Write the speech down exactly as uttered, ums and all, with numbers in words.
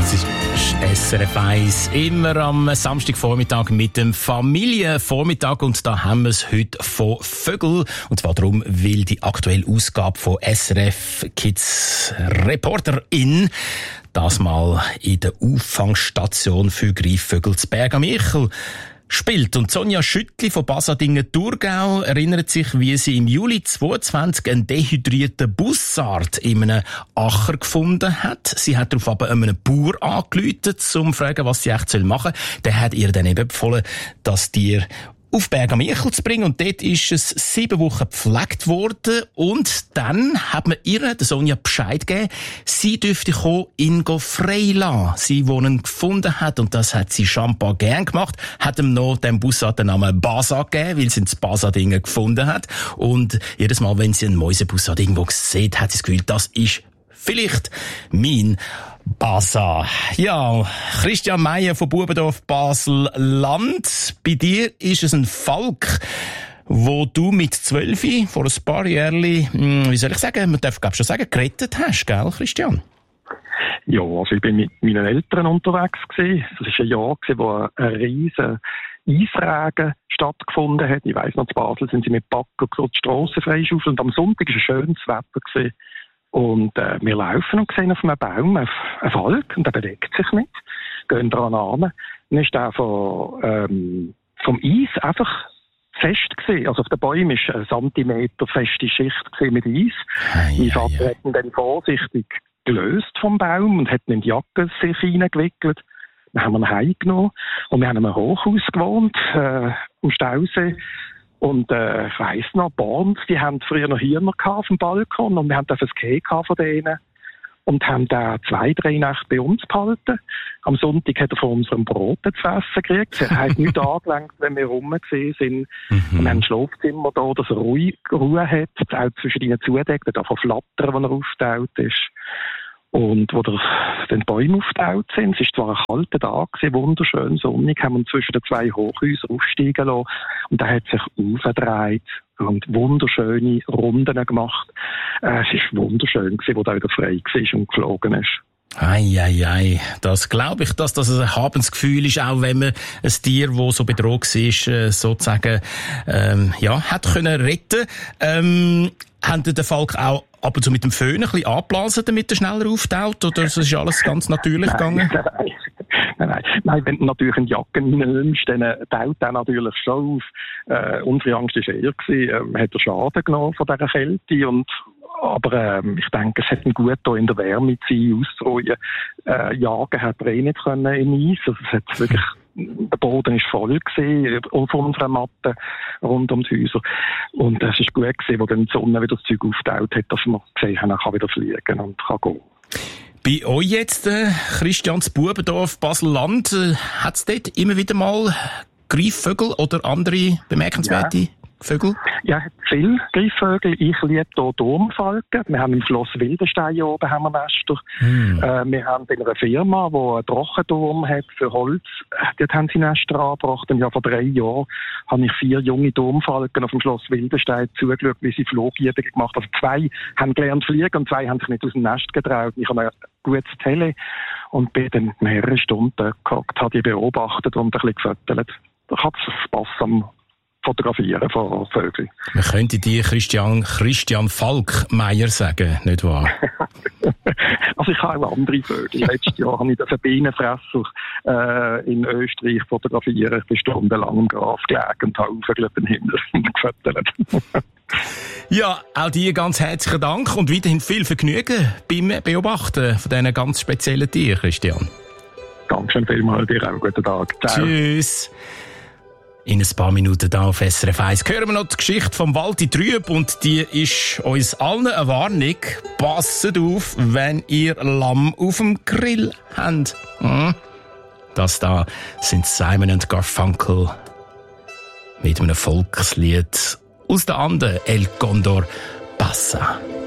Das ist S R F eins, immer am Samstagvormittag mit dem Familienvormittag. Und da haben wir es heute von Vögel. Und zwar darum, weil die aktuelle Ausgabe von S R F Kids Reporterin das mal in der Auffangstation für Greifvögel zu Berg am Michel spielt. Und Sonja Schüttli von Basadingen-Thurgau erinnert sich, wie sie im Juli zweiundzwanzig einen dehydrierten Bussard in einem Acher gefunden hat. Sie hat darauf aber einem Bauer angerufen, um zu fragen, was sie echt machen soll. Der hat ihr dann eben befohlen, das Tier auf Berg am Michel zu bringen. Und dort ist es sieben Wochen gepflegt worden. Und dann hat man ihr, der Sonja, Bescheid gegeben, sie dürfte kommen, ihn freilassen. Sie, die ihn gefunden hat. Und das hat sie scheinbar gern gemacht. Hat ihm noch dem Bussard den Namen Basa gegeben, weil sie ihn in Basadingen gefunden hat. Und jedes Mal, wenn sie einen Mäusebussard irgendwo sieht, hat sie das Gefühl, das ist vielleicht mein Basa. Ja, Christian Meyer von Bubendorf Basel-Land. Bei dir ist es ein Falk, wo du mit zwölf vor ein paar Jahren, wie soll ich sagen, man darf glaub schon sagen, gerettet hast, gell, Christian? Ja, also ich bin mit meinen Eltern unterwegs gewesen. Das war ein Jahr gewesen, wo ein riesen Eisregen stattgefunden hat. Ich weiss noch, in Basel sind sie mit Backen die Strassen freischaufeln. Und am Sonntag war ein schönes Wetter gewesen. Und äh, wir laufen und sehen auf einem Baum einen Falk und der bewegt sich nicht. Gehen dran an. Dann ist der von, ähm, vom Eis einfach fest gewesen. Also auf den Bäumen war eine Zentimeter feste Schicht mit Eis. Ei, mein ei, Vater ei. hat ihn dann vorsichtig gelöst vom Baum und hat ihn in die Jacke sich hineingewickelt. Dann haben wir ihn heimgenommen und wir haben in einem Hochhaus gewohnt, äh, am Stausee. Und äh, ich weiss noch, Borns, die haben früher noch Hühner auf dem Balkon und wir haben das Käse von denen und haben da zwei, drei Nächte bei uns behalten. Am Sonntag hat er von unserem Brot zu essen gekriegt. Er hat nichts angelenkt, wenn wir rum gesehen sind. Mhm. Wir haben ein Schlafzimmer da, dass er Ruhe, Ruhe hat, das auch zwischen ihnen zudeckt, er darf flattern, wenn er aufgetaucht ist. Und wo der, den Bäume aufgetaucht sind, es war zwar ein kalter Tag gewesen, wunderschön sonnig, haben wir zwischen den zwei Hochhäusern aufsteigen lassen und der hat sich aufgedreht und wunderschöne Runden gemacht. Äh, es war wunderschön gewesen, wo der wieder frei war und geflogen ist. Ei, ei, ei. Das glaube ich, dass das ein erhabenes Gefühl ist, auch wenn man ein Tier, das so bedroht war, sozusagen, ähm, ja, hat können retten. Ähm, haben den Falk auch ab und zu mit dem Föhn ein bisschen angeblasen, damit er schneller auftaucht? Oder ist das alles ganz natürlich gegangen? Nein, nein, nein. Nein, wenn du natürlich eine Jacke reinnimmst, dann taut er natürlich schon auf. Äh, unsere Angst war eher, gewesen, äh, hat er Schaden genommen von dieser Kälte. Und, aber ähm, ich denke, es hat ihm gut da in der Wärme zu sein, auszuruhen. Äh, jagen hat er eh nicht können im Eis. Also es hat wirklich, der Boden war voll gewesen, auf unserer Matte rund um die Häuser. Und es war gut gewesen, wo dann die Sonne wieder das Zeug aufgetaucht hat, dass wir gesehen haben, er kann wieder fliegen und kann gehen. Bei euch jetzt, äh, Christians Bubendorf, Basel-Land, äh, hat es dort immer wieder mal Greifvögel oder andere bemerkenswerte Ja. Vögel? Ja, viele Greifvögel. Ich liebe hier Turmfalken. Wir haben im Schloss Wildenstein hier oben haben wir Nester. Hm. Äh, wir haben in einer Firma, die einen Trockenturm hat für Holz, dort haben sie Nester angebracht. Und ja, vor drei Jahren habe ich vier junge Turmfalken auf dem Schloss Wildenstein zugeschaut, wie sie Flugübungen gemacht haben. Also zwei haben gelernt fliegen und zwei haben sich nicht aus dem Nest getraut. Ich habe ein gutes Tele und bin dann mehrere Stunden gehockt, habe die beobachtet und ein bisschen gefüttert. Ich habe Spass am Fotografieren von Vögeln. Man könnte dir Christian, Christian Falkmeier sagen, nicht wahr? Also ich habe auch andere Vögel. Letztes Jahr habe ich den Bienenfresser äh, in Österreich fotografiert. Ich bin stundenlang im Gras gelegen und habe aufgelegt den Himmel und gefüttert. Ja, auch dir ganz herzlichen Dank und weiterhin viel Vergnügen beim Beobachten von diesen ganz speziellen Tieren, Christian. Dankeschön vielmals, dir auch. Guten Tag. Ciao. Tschüss. In ein paar Minuten da auf S R F eins hören wir noch die Geschichte vom Walti Trüb und die ist uns allen eine Warnung. Passet auf, wenn ihr Lamm auf dem Grill habt. Hm? Das da sind Simon und Garfunkel mit einem Volkslied aus der Anden, El Condor Pasa.